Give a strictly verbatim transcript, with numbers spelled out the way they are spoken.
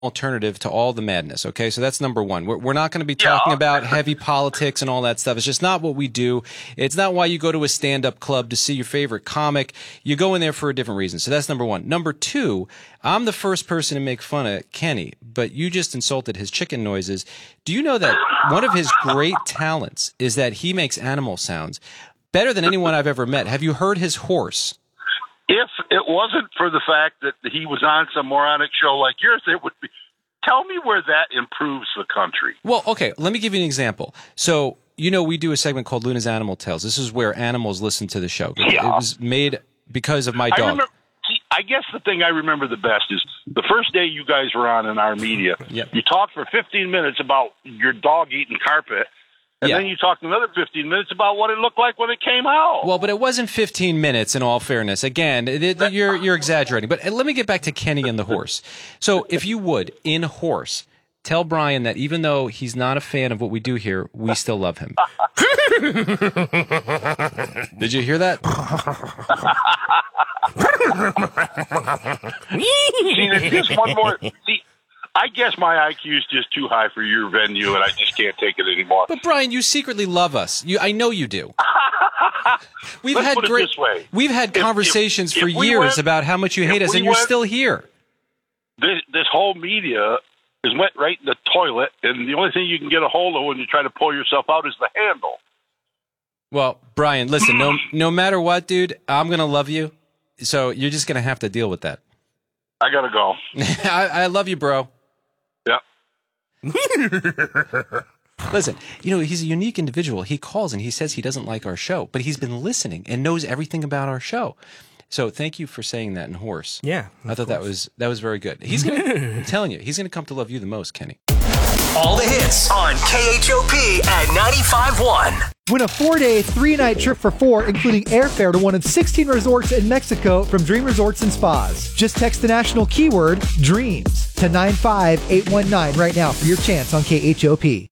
alternative to all the madness. Okay, so that's number one. We're, we're not going to be talking yeah. about heavy politics and all that stuff. It's just not what we do. It's not why you go to a stand-up club to see your favorite comic. You go in there for a different reason. So that's number one. Number two, I'm the first person to make fun of Kenny, but you just insulted his chicken noises. Do you know that one of his great talents is that he makes animal sounds better than anyone I've ever met? Have you heard his horse? If it wasn't for the fact that he was on some moronic show like yours, it would be. Tell me where that improves the country. Well, okay, let me give you an example. So, you know, we do a segment called Luna's Animal Tales. This is where animals listen to the show. Yeah. It was made because of my dog. I, remember, see, I guess the thing I remember the best is the first day you guys were on in our media, yep. you talked for fifteen minutes about your dog eating carpet. And yeah. then you talked another fifteen minutes about what it looked like when it came out. Well, but it wasn't fifteen minutes, in all fairness. Again, it, it, you're you're exaggerating. But let me get back to Kenny and the horse. So if you would, in horse, tell Brian that even though he's not a fan of what we do here, we still love him. Did you hear that? See, there's just one more. See, I guess my I Q is just too high for your venue, and I just can't take it anymore. But Brian, you secretly love us. You, I know you do. We've Let's had put it great. this way. We've had If- conversations if- for if we years went- about how much you hate if us, we and you're went- still here. This this whole media is went right in the toilet, and the only thing you can get a hold of when you try to pull yourself out is the handle. Well, Brian, listen. No, no matter what, dude, I'm gonna love you. So you're just gonna have to deal with that. I gotta go. I, I love you, bro. Yeah. Listen, you know, he's a unique individual. He calls and he says he doesn't like our show, but he's been listening and knows everything about our show. So thank you for saying that in horse. Yeah. I thought that was that was very good. He's gonna I'm telling you, he's gonna come to love you the most, Kenny. All the hits on K H O P at ninety-five point one. Win a four-day, three-night trip for four, including airfare to one of sixteen resorts in Mexico from Dream Resorts and Spas. Just text the national keyword DREAMS to nine five eight one nine right now for your chance on K H O P.